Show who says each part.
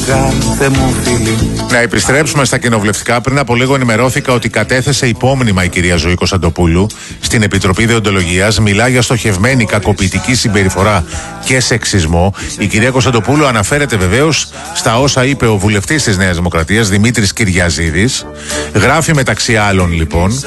Speaker 1: κάθε μου φίλη.
Speaker 2: Να επιστρέψουμε στα κοινοβουλευτικά. Πριν από λίγο ενημερώθηκα ότι κατέθεσε υπόμνημα η κυρία Ζωή Κωνσταντοπούλου στην Επιτροπή Δεοντολογίας. Μιλά για στοχευμένη κακοποιητική συμπεριφορά και σεξισμό. Η κυρία Κωνσταντοπούλου αναφέρεται βεβαίως στα όσα είπε ο βουλευτής της Νέας Δημοκρατίας, Δημήτρης Κυριαζίδης. Γράφει μεταξύ άλλων λοιπόν